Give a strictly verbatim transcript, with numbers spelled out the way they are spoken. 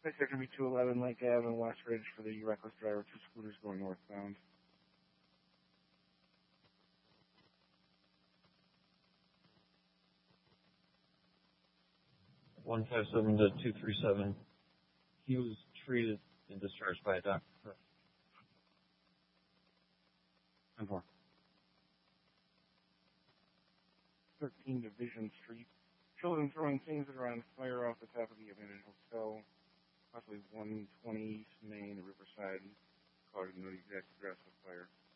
Sector B two eleven Lake Avenue, West Ridge for the reckless driver, two scooters going northbound. one five seven to two three seven. He was treated and discharged by a doctor. ten four. thirteen Division Street. Children throwing things that are on fire off the top of the abandoned hotel. Possibly one twenty East Main, Riverside. Caught in the exact address of fire.